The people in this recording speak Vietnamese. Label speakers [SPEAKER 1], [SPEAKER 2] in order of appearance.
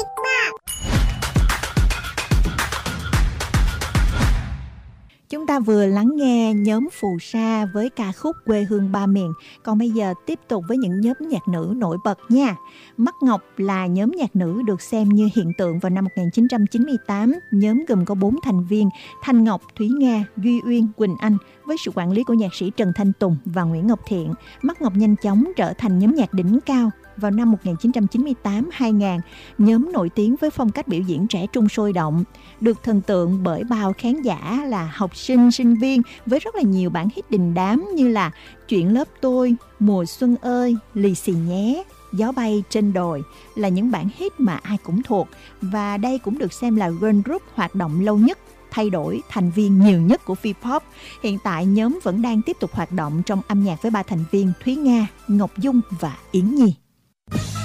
[SPEAKER 1] Chúng ta vừa lắng nghe nhóm Phù Sa với ca khúc Quê hương ba miền. Còn bây giờ tiếp tục với những nhóm nhạc nữ nổi bật nha. Mắt Ngọc là nhóm nhạc nữ được xem như hiện tượng vào năm 1998. Nhóm gồm có 4 thành viên: Thanh Ngọc, Thúy Nga, Duy Uyên, Quỳnh Anh. Với sự quản lý của nhạc sĩ Trần Thanh Tùng và Nguyễn Ngọc Thiện, Mắt Ngọc nhanh chóng trở thành nhóm nhạc đỉnh cao. Vào năm 1998-2000, nhóm nổi tiếng với phong cách biểu diễn trẻ trung sôi động, được thần tượng bởi bao khán giả là học sinh, sinh viên với rất là nhiều bản hit đình đám như là Chuyện lớp tôi, Mùa xuân ơi, Lì xì nhé, Gió bay trên đồi là những bản hit mà ai cũng thuộc, và đây cũng được xem là girl group hoạt động lâu nhất, thay đổi thành viên nhiều nhất của V-pop. Hiện tại nhóm vẫn đang tiếp tục hoạt động trong âm nhạc với 3 thành viên Thúy Nga, Ngọc Dung và Yến Nhi.